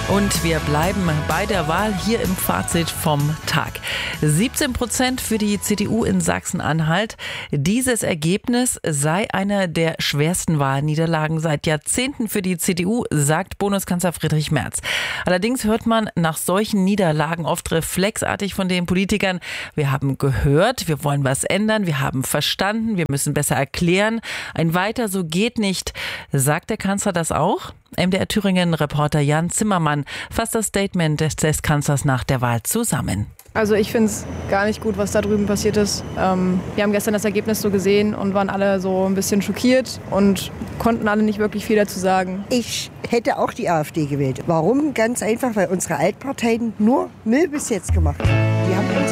Und wir bleiben bei der Wahl hier im Fazit vom Tag. 17% für die CDU in Sachsen-Anhalt. Dieses Ergebnis sei eine der schwersten Wahlniederlagen seit Jahrzehnten für die CDU, sagt Bundeskanzler Friedrich Merz. Allerdings hört man nach solchen Niederlagen oft reflexartig von den Politikern: Wir haben gehört, wir wollen was ändern, wir haben verstanden, wir müssen besser erklären. Ein Weiter so geht nicht. Sagt der Kanzler das auch? MDR Thüringen-Reporter Jan Zimmermann fasst das Statement des Kanzlers nach der Wahl zusammen. Also ich finde es gar nicht gut, was da drüben passiert ist. Wir haben gestern das Ergebnis so gesehen und waren alle so ein bisschen schockiert und konnten alle nicht wirklich viel dazu sagen. Ich hätte auch die AfD gewählt. Warum? Ganz einfach, weil unsere Altparteien nur Müll bis jetzt gemacht haben. Die haben